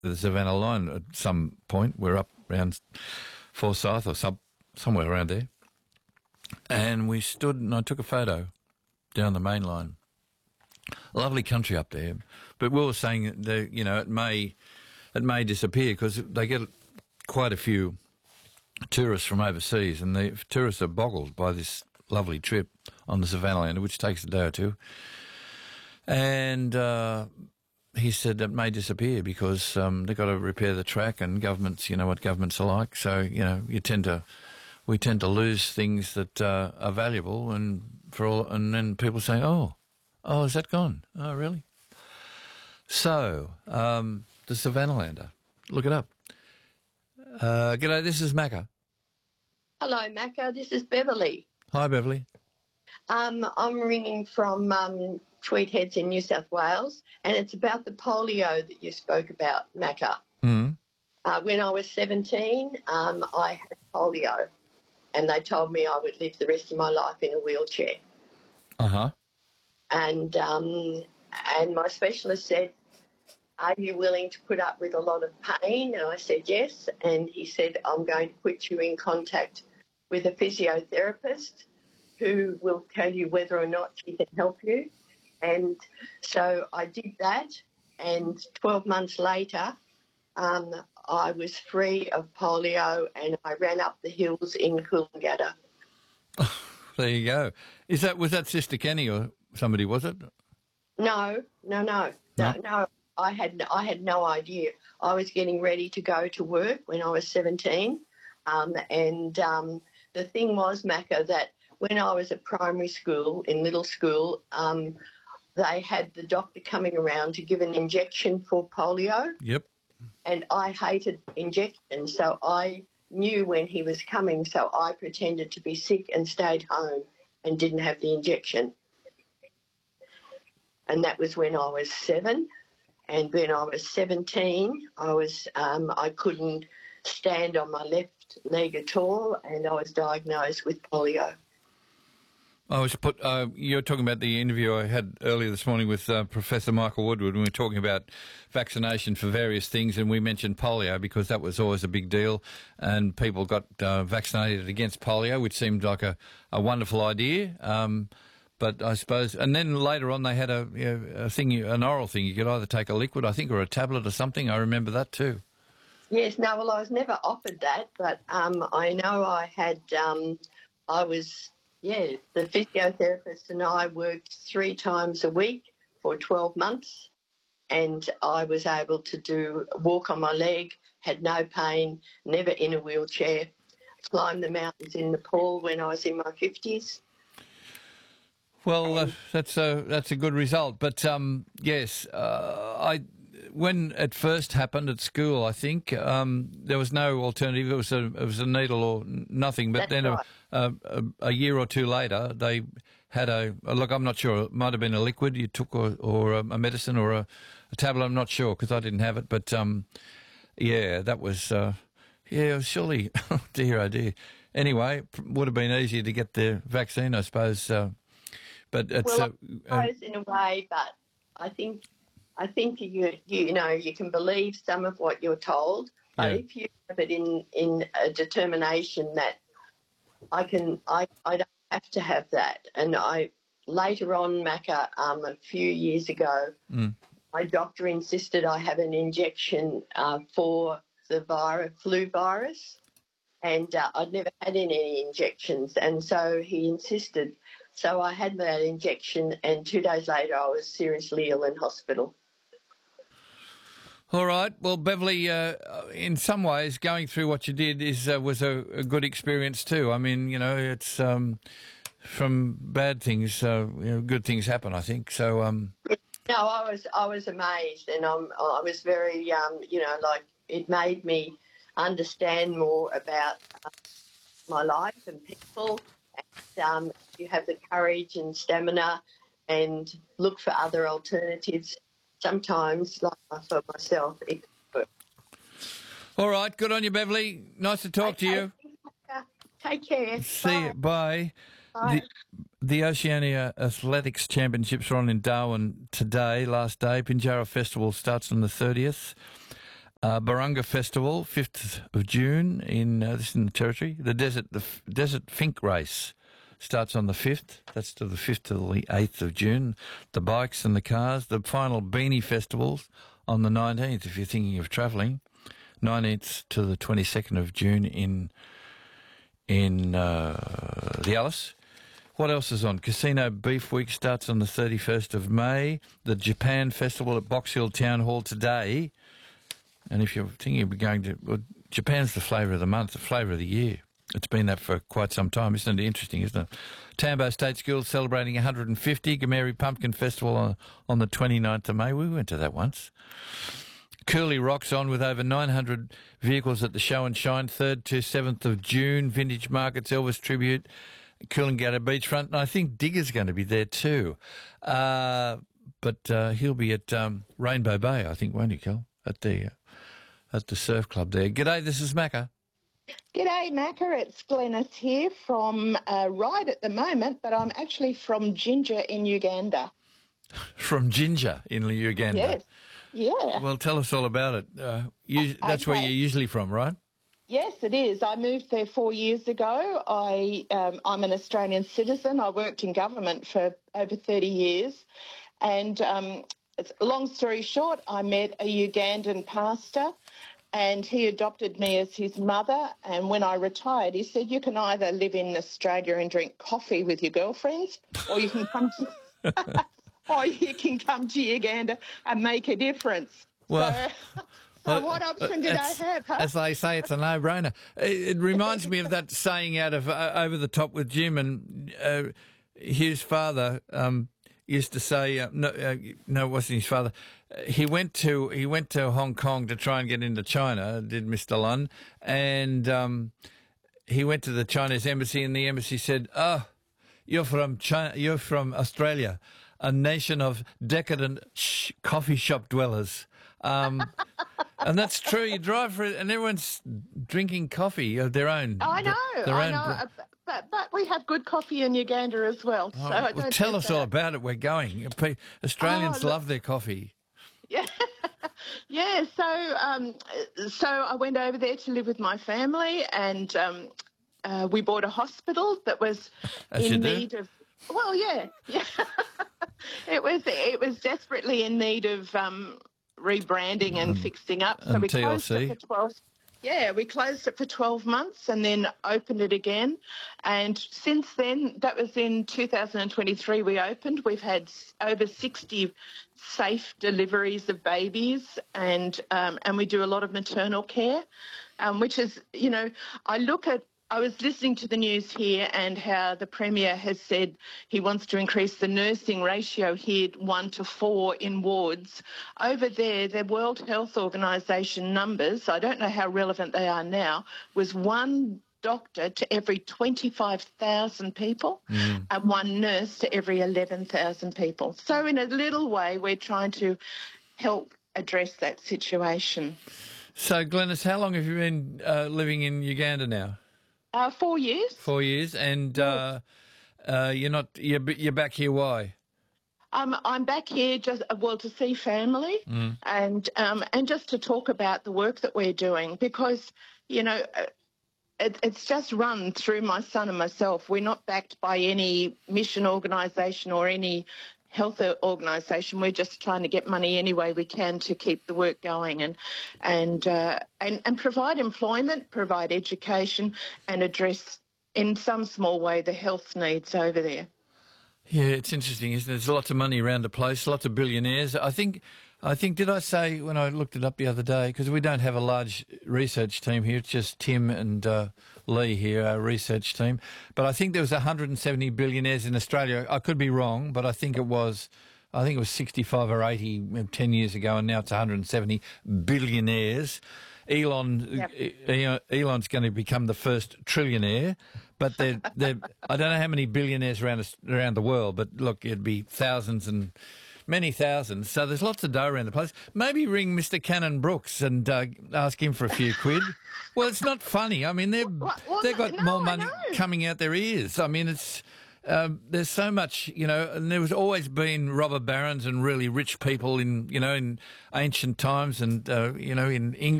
the Savannah line at some point. We're up around Forsyth or somewhere around there. And we stood and I took a photo down the main line. Lovely country up there. But we were saying that, it may disappear because they get quite a few tourists from overseas, and the tourists are boggled by this lovely trip on the Savannah Lander, which takes a day or two. And he said that may disappear because they've got to repair the track, and governments, you know what governments are like. So, we tend to lose things that are valuable, and then people say, oh, is that gone? Oh, really? So, the Savannah Lander, look it up. G'day, this is Macca. Hello, Macca. This is Beverly. Hi, Beverly. I'm ringing from Tweed Heads in New South Wales, and it's about the polio that you spoke about, Macca. Mm. When I was 17, I had polio, and they told me I would live the rest of my life in a wheelchair. Uh-huh. And my specialist said, are you willing to put up with a lot of pain? And I said yes. And he said, I'm going to put you in contact with a physiotherapist who will tell you whether or not she can help you. And so I did that. And 12 months later, I was free of polio and I ran up the hills in Coolangatta. There you go. Was that Sister Kenny or somebody, was it? No. I had no idea. I was getting ready to go to work when I was 17. The thing was, Macca, that when I was at primary school, in middle school, they had the doctor coming around to give an injection for polio. Yep. And I hated injections, so I knew when he was coming, so I pretended to be sick and stayed home and didn't have the injection. And that was when I was 7. And when I was 17, I couldn't stand on my left leg at all, and I was diagnosed with polio. You're talking about the interview I had earlier this morning with Professor Michael Woodward, when we were talking about vaccination for various things, and we mentioned polio because that was always a big deal, and people got vaccinated against polio, which seemed like a wonderful idea. But I suppose, and then later on they had an oral thing. You could either take a liquid, I think, or a tablet or something. I remember that too. Yes, no, well, I was never offered that, but I know I had, the physiotherapist and I worked 3 times a week for 12 months, and I was able to walk on my leg, had no pain, never in a wheelchair, climbed the mountains in Nepal when I was in my 50s. Well, that's a good result. But yes, when it first happened at school, I think there was no alternative. It was a needle or nothing. But That's then right. a year or two later, they had look. I'm not sure. It might have been a liquid you took, or a medicine, or a tablet. I'm not sure because I didn't have it. But that was surely. Dear, oh dear. Anyway, would have been easier to get the vaccine, I suppose. But it's I suppose in a way, but I think you can believe some of what you're told, but if you have it in a determination that I don't have to have that, and later on, Macca, a few years ago, my doctor insisted I have an injection for the flu virus, and I'd never had any injections, and so he insisted. So I had that injection, and 2 days later I was seriously ill in hospital. All right. Well, Beverly, in some ways, going through what you did was a good experience too. I mean, it's from bad things, good things happen, I think. So. No, I was amazed, and I was very, it made me understand more about my life and people. And you have the courage and stamina and look for other alternatives. Sometimes, like for myself, it could work. All right, good on you, Beverly. Nice to talk to you. Take care. See you. Bye. Bye. The Oceania Athletics Championships are on in Darwin today, last day. Pinjarra Festival starts on the 30th. Barunga Festival, 5th of June in this is in the Territory. The Desert Fink Race starts on the 5th. That's to the 5th to the 8th of June. The bikes and the cars. The final Beanie Festivals on the 19th, if you're thinking of travelling. 19th to the 22nd of June in the Alice. What else is on? Casino Beef Week starts on the 31st of May. The Japan Festival at Box Hill Town Hall today. And if you're thinking of going to... Well, Japan's the flavour of the month, the flavour of the year. It's been that for quite some time. Isn't it interesting, isn't it? Tambo State School celebrating 150. Gameri Pumpkin Festival on the 29th of May. We went to that once. Cooley rocks on with over 900 vehicles at the Show and Shine, 3rd to 7th of June. Vintage Markets, Elvis Tribute, Coolangatta Beachfront. And I think Digger's going to be there too. But he'll be at Rainbow Bay, I think, won't he, Kel? At the surf club there. G'day, this is Macca. G'day, Macca. It's Glenys here from Ryde at the moment, but I'm actually from Ginger in Uganda. From Ginger in Uganda? Yes. Yeah. Well, tell us all about it. That's where you're usually from, right? Yes, it is. I moved there 4 years ago. I'm an Australian citizen. I worked in government for over 30 years. And long story short, I met a Ugandan pastor and he adopted me as his mother. And when I retired, he said, you can either live in Australia and drink coffee with your girlfriends or you can come to... or you can come to Uganda and make a difference. Well, so what option did I have? Huh? As they say, it's a no-brainer. It reminds me of that saying out of Over the Top with Jim, and his father used to say, no, it wasn't his father. He went to Hong Kong to try and get into China, did Mr. Lun, and he went to the Chinese embassy, and the embassy said, "Oh, you're from China, you're from Australia, a nation of decadent coffee shop dwellers." And that's true. You drive for it, and everyone's drinking coffee of their own. I know. But we have good coffee in Uganda as well. Oh, so well, tell us all about it. We're going. Australians love their coffee. Yeah. Yeah. So I went over there to live with my family, and we bought a hospital that was in need of. Well, yeah. It was desperately in need of rebranding and fixing up. So we closed it for 12. Yeah, we closed it for 12 months and then opened it again. And since then, that was in 2023 we opened. We've had over 60 safe deliveries of babies, and we do a lot of maternal care, which is, I was listening to the news here and how the Premier has said he wants to increase the nursing ratio here 1-4 in wards. Over there, the World Health Organisation numbers, I don't know how relevant they are now, was one doctor to every 25,000 people and one nurse to every 11,000 people. So in a little way, we're trying to help address that situation. So, Glenys, how long have you been living in Uganda now? 4 years. 4 years, and you're back here. Why? I'm back here to see family and just to talk about the work that we're doing, because it's just run through my son and myself. We're not backed by any mission organisation or any health organisation. We're just trying to get money any way we can to keep the work going and provide employment, provide education, and address in some small way the health needs over there. Yeah, it's interesting, isn't it? There's lots of money around the place, lots of billionaires. I think, did I say when I looked it up the other day, because we don't have a large research team here, it's just Tim and Lee here, our research team, but I think there was 170 billionaires in Australia. I could be wrong, but I think it was 65 or 80 10 years ago, and now it's 170 billionaires. Elon's going to become the first trillionaire, but I don't know how many billionaires around the world, but look, it'd be thousands and many thousands. So there's lots of dough around the place. Maybe ring Mr. Cannon Brooks and ask him for a few quid. Well, it's not funny. I mean, they've got more money coming out their ears. I mean, there's so much, you know, and there was always been robber barons and really rich people in, you know, in ancient times and, you know, in England.